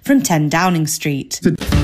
from 10 Downing Street.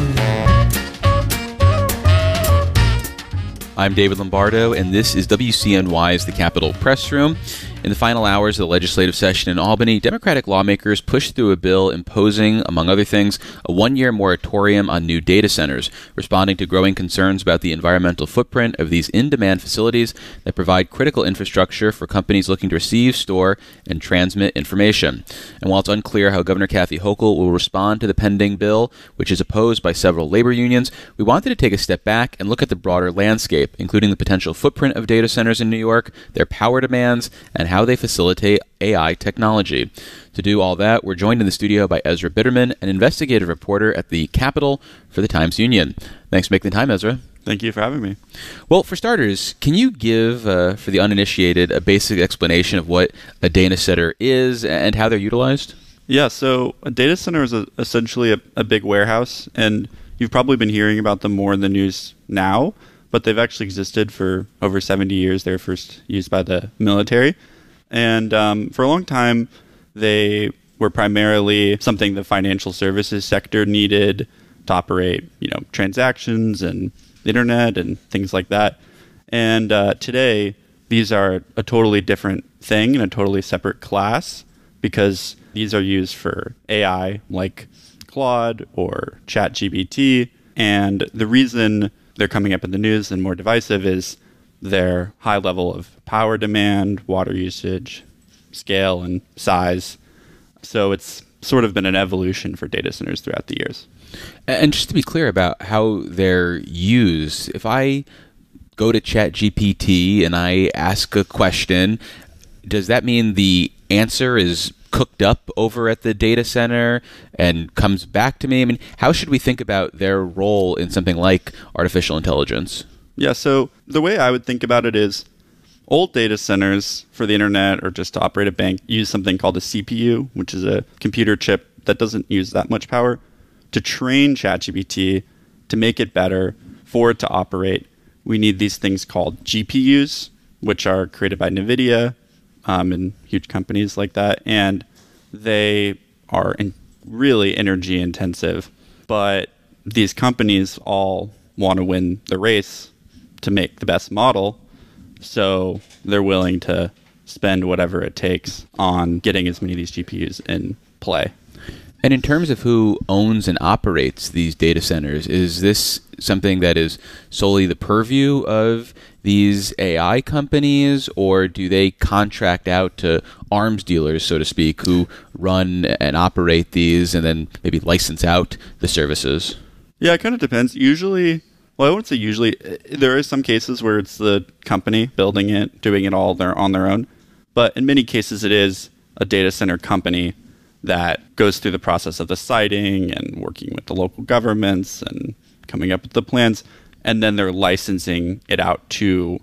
I'm David Lombardo, and this is WCNY's The Capitol Press Room. In the final hours of the legislative session in Albany, Democratic lawmakers pushed through a bill imposing, among other things, a one-year moratorium on new data centers, responding to growing concerns about the environmental footprint of these in-demand facilities that provide critical infrastructure for companies looking to receive, store, and transmit information. And while it's unclear how Governor Kathy Hochul will respond to the pending bill, which is opposed by several labor unions, we wanted to take a step back and look at the broader landscape, including the potential footprint of data centers in New York, their power demands, and how they facilitate AI technology. To do all that, we're joined in the studio by Ezra Bitterman, an investigative reporter at the Capitol for the Times-Union. Thanks for making the time, Ezra. Thank you for having me. Well, for starters, can you give, for the uninitiated, a basic explanation of what a data center is and how they're utilized? Yeah, so a data center is essentially a big warehouse, and you've probably been hearing about them more in the news now, but they've actually existed for over 70 years. They were first used by the military. And for a long time, they were primarily something the financial services sector needed to operate, transactions and the internet and things like that. And today, these are a totally different thing and a totally separate class because these are used for AI like Claude or ChatGPT. And the reason they're coming up in the news and more divisive is their high level of power demand, water usage, scale, and size. So it's sort of been an evolution for data centers throughout the years. And just to be clear about how they're used, if I go to ChatGPT and I ask a question, does that mean the answer is cooked up over at the data center and comes back to me? I mean, how should we think about their role in something like artificial intelligence? Yeah, so the way I would think about it is old data centers for the internet or just to operate a bank use something called a CPU, which is a computer chip that doesn't use that much power. To train ChatGPT, to make it better, for it to operate, we need these things called GPUs, which are created by NVIDIA and huge companies like that. And they are really energy intensive. But these companies all want to win the race to make the best model, so they're willing to spend whatever it takes on getting as many of these GPUs in play. And in terms of who owns and operates these data centers, is this something that is solely the purview of these AI companies, or do they contract out to arms dealers, so to speak, who run and operate these and then maybe license out the services? Yeah, it kind of depends. Usually, well, I wouldn't say usually. There are some cases where it's the company building it, doing it all on their own. But in many cases, it is a data center company that goes through the process of the siting and working with the local governments and coming up with the plans. And then they're licensing it out to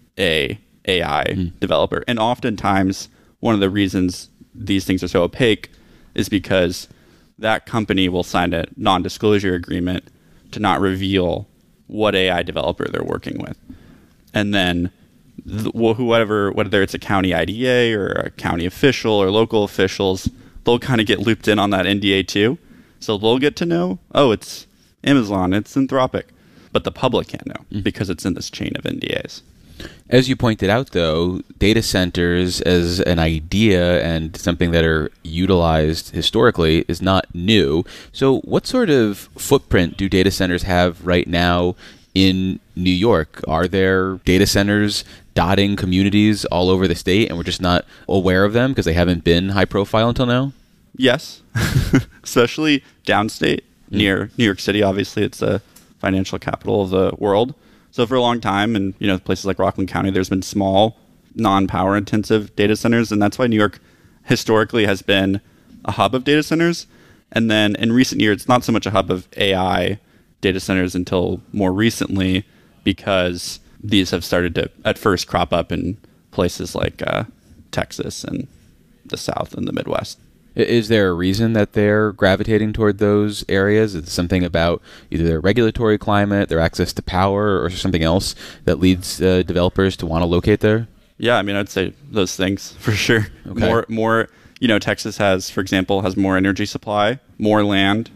a AI developer. And oftentimes, one of the reasons these things are so opaque is because that company will sign a non-disclosure agreement to not reveal what AI developer they're working with. And then whoever, whether it's a county IDA or a county official or local officials, they'll kind of get looped in on that NDA too. So they'll get to know, oh, it's Amazon, it's Anthropic. But the public can't know because it's in this chain of NDAs. As you pointed out, though, data centers as an idea and something that are utilized historically is not new. So what sort of footprint do data centers have right now in New York? Are there data centers dotting communities all over the state and we're just not aware of them because they haven't been high profile until now? Yes, especially downstate near New York City. Obviously, it's a financial capital of the world. So for a long time, in places like Rockland County, there's been small, non-power intensive data centers, and that's why New York historically has been a hub of data centers. And then in recent years, it's not so much a hub of AI data centers until more recently, because these have started to at first crop up in places like Texas and the South and the Midwest. Is there a reason that they're gravitating toward those areas? Is it something about either their regulatory climate, their access to power, or something else that leads developers to want to locate there? Yeah, I mean, I'd say those things for sure. Okay. More. Texas has, for example, more energy supply, more land,